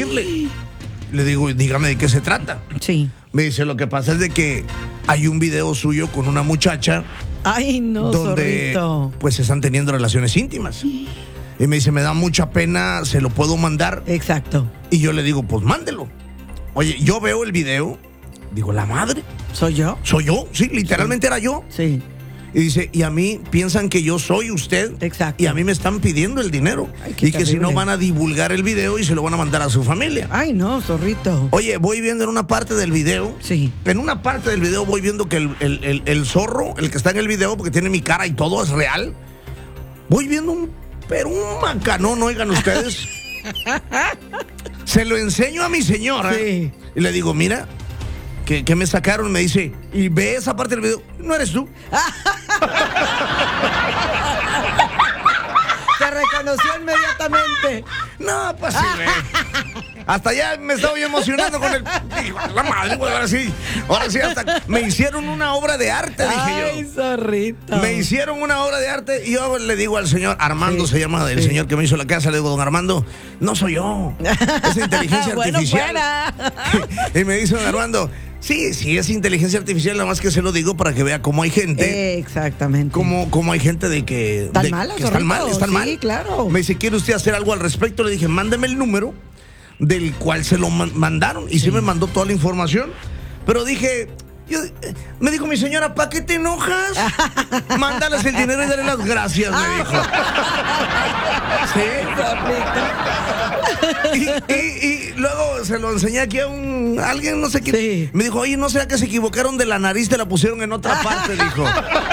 decirle. Le digo, dígame de qué se trata. Sí. Me dice, lo que pasa es de que hay un video suyo con una muchacha Ay, no, donde zorrito. pues están teniendo relaciones íntimas. Y me dice, me da mucha pena, ¿se lo puedo mandar? Exacto. Y yo le digo, pues mándelo. Oye, yo veo el video, digo, ¿la madre? ¿Soy yo? ¿Soy yo? Sí, literalmente era yo. Sí. Y dice, y a mí piensan que yo soy usted. Exacto. Y a mí me están pidiendo el dinero. Ay, qué y que si no terrible. van a divulgar el video y se lo van a mandar a su familia. Ay, no, zorrito. Oye, voy viendo en una parte del video. Sí. En una parte del video voy viendo que el zorro, el que está en el video, porque tiene mi cara y todo, es real. Voy viendo un macanón, oigan ustedes. Se lo enseño a mi señora. Sí. Y le digo, mira, que me sacaron. Me dice, y ve esa parte del video. No eres tú. Te reconoció inmediatamente. No, pues sí, güey. Hasta ya me estaba yo emocionando con el. Digo, la madre, güey, ahora sí, hasta me hicieron una obra de arte, dije Ay, yo. zorrito. Me hicieron una obra de arte y yo le digo al señor, Armando Sí, se llama el señor que me hizo la casa, le digo, don Armando, no soy yo, es inteligencia Bueno, artificial. fuera. Y me dice don Armando, sí, es inteligencia artificial, nada más que se lo digo para que vea cómo hay gente. Exactamente. Cómo hay gente de que. ¿Tan de- malas, que están mal, zorrito? están Sí, mal. claro. Me dice, ¿quiere usted hacer algo al respecto? Le dije, mándeme el número del cual se lo mandaron. Y sí me mandó toda la información. Pero dije, me dijo mi señora, ¿para qué te enojas? Mándales el dinero y dale las gracias, me dijo. Sí. Y luego se lo enseñé aquí a alguien, no sé quién. Sí. Me dijo, oye, ¿no será que se equivocaron de la nariz? Te la pusieron en otra parte, dijo.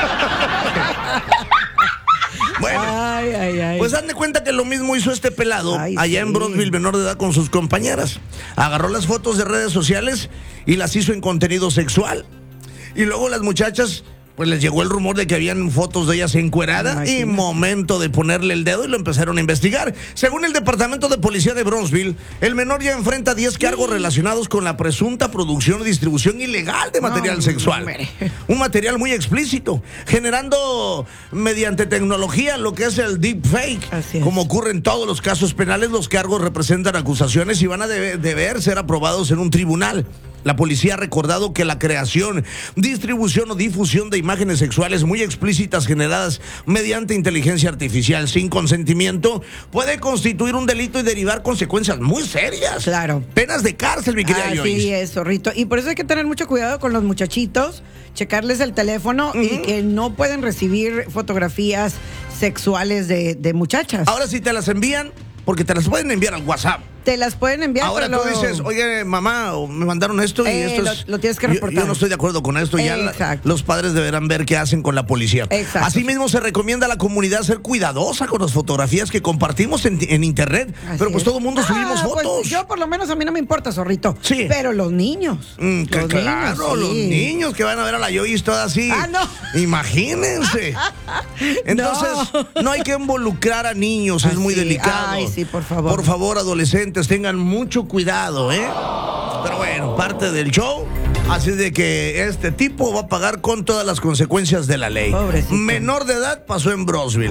Bueno, Ay. pues dan de cuenta que lo mismo hizo este pelado Ay, allá sí. en Bronzeville, menor de edad, con sus compañeras. Agarró las fotos de redes sociales y las hizo en contenido sexual. Y luego las muchachas, pues les llegó el rumor de que habían fotos de ellas encueradas y Imagínate. momento de ponerle el dedo y lo empezaron a investigar. Según el Departamento de Policía de Bronzeville, el menor ya enfrenta 10 cargos relacionados con la presunta producción y distribución ilegal de material sexual. hombre. Un material muy explícito, generando mediante tecnología lo que es el deepfake. Así es. Como ocurre en todos los casos penales, los cargos representan acusaciones y van a deber ser aprobados en un tribunal. La policía ha recordado que la creación, distribución o difusión de imágenes sexuales muy explícitas generadas mediante inteligencia artificial sin consentimiento puede constituir un delito y derivar consecuencias muy serias. Claro. Penas de cárcel, mi querida Así Joyce. es, zorrito. Y por eso hay que tener mucho cuidado con los muchachitos, checarles el teléfono y que no pueden recibir fotografías sexuales de muchachas. Ahora sí te las envían, porque te las pueden enviar al WhatsApp. Te las pueden enviar. Ahora pero tú dices, oye, mamá, me mandaron esto y esto es. lo tienes que yo- reportar. Yo no estoy de acuerdo con esto. Ya Exacto. los padres deberán ver qué hacen con la policía. Exacto. Asimismo, se recomienda a la comunidad ser cuidadosa con las fotografías que compartimos en internet. Así Pero pues es. todo el mundo subimos pues, fotos. yo por lo menos a mí no me importa, zorrito. Sí. Pero los niños. Los Claro, niños, los sí. niños que van a ver a la Joyce toda así. Ah, no. Imagínense. Entonces, no hay que involucrar a niños, es muy Así. delicado. Ay, sí, por favor. Por favor, adolescentes, tengan mucho cuidado, ¿eh? Pero bueno, parte del show. Así de que este tipo va a pagar con todas las consecuencias de la ley. Pobrecito. Menor de edad pasó en Bronzeville.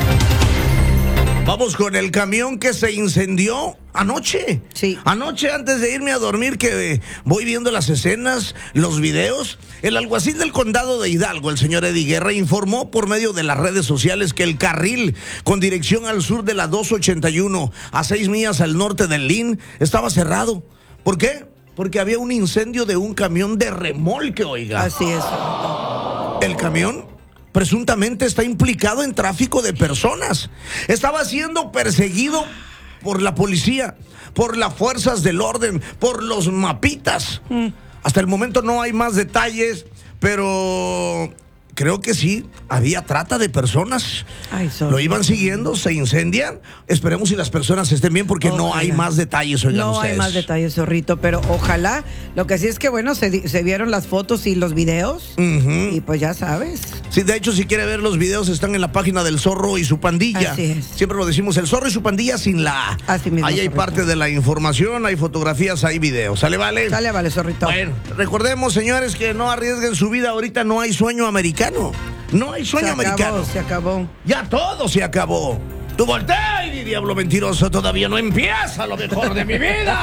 Vamos con el camión que se incendió anoche. Sí. Anoche, antes de irme a dormir, que voy viendo las escenas, los videos, el alguacil del condado de Hidalgo, el señor Eddie Guerra, informó por medio de las redes sociales que el carril con dirección al sur de la 281 a 6 millas al norte del Lynn estaba cerrado. ¿Por qué? Porque había un incendio de un camión de remolque, oiga. Así es. El camión presuntamente está implicado en tráfico de personas. Estaba siendo perseguido por la policía, por las fuerzas del orden, por los mapitas. Hasta el momento no hay más detalles, pero creo que sí, había trata de personas. Ay, Lo iban siguiendo, se incendian. Esperemos si las personas estén bien, porque no Ojalá. hay más detalles, oigan No ustedes. hay más detalles, zorrito, pero ojalá. Lo que sí es que, bueno, se vieron las fotos y los videos. Y pues ya sabes. Sí, de hecho, si quiere ver los videos, están en la página del Zorro y su pandilla. Así es. Siempre lo decimos, el Zorro y su pandilla sin la A. Así mismo, Ahí hay zorrito. parte de la información, hay fotografías, hay videos. ¿Sale, vale? Sale, vale, zorrito. Bueno, recordemos, señores, que no arriesguen su vida. Ahorita no hay sueño americano. No hay sueño americano. Se acabó. Ya todo se acabó. Tú voltea y di, diablo mentiroso, todavía no empieza lo mejor de mi vida.